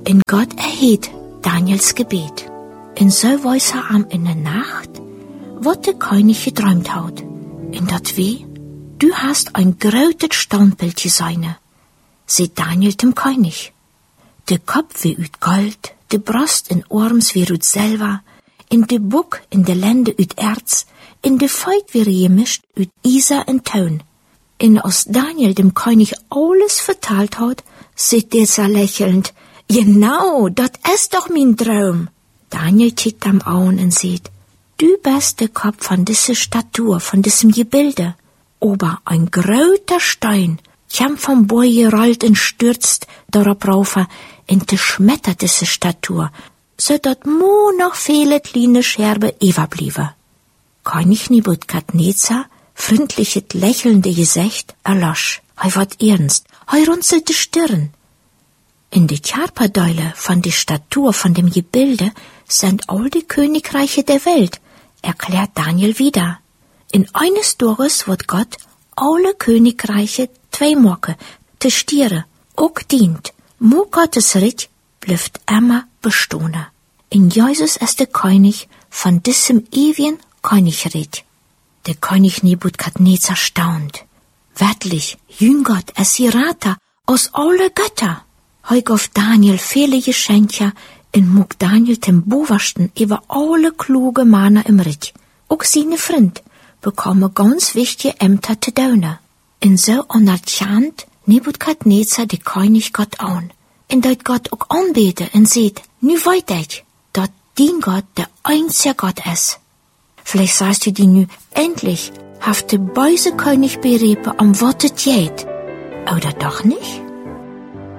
In Gott erheet Daniels Gebet. In so weiß am in der Nacht, wat de König geträumt haut. In dat weh, du hast ein grötet Standbild geseine, seht Daniel dem König. De Kopf wie üt Gold, de Brust in Orms wie üt Silber, in de Buck in de Lende üt Erz, in de Feut wie gemischt üt Isa en Ton. In aus Daniel dem König alles vertalt haut, seht dieser lächelnd, genau, dat ist doch mein Traum. Daniel kickt am Augen und sieht, du bist der Kopf von dieser Statue, von diesem Gebilde. Aber ein gröter Stein kam vom Boy gerollt und stürzt darauf rauf und zerschmettert diese Statue, so dat mo noch viele kleine Scherben überblieben. König Nebukadnezar, freundliches lächelnde Gesicht, erlosch. Ward ernst, runzelte Stirn. In de Körperdeule von der Statue, von dem Gebilde, sind all die Königreiche der Welt, erklärt Daniel wieder. In eines Tages wird Gott alle Königreiche zwei Morgen, te Stiere, auch dient. Mo Gottes Reich blüft immer bestehen. In Jesus ist der König von diesem ewigen Königreich. Der König Nebukadnezar staunt. Wirklich, Jüngott es Rata aus alle Götter. Heug auf Daniel viele Geschenke und mug Daniel dem Boversten über alle kluge Männer im Reich. Auch seine Freund bekomme ganz wichtige Ämter zu tun. In so anerkannt Nebukadnezar die König Gott an. Und dort Gott auch anbete und sieht, nu weit ich, dort dien Gott der einzige Gott ist. Vielleicht sagst du dir nu, endlich haft der böse König berepe am Wortet jät. Oder doch nicht?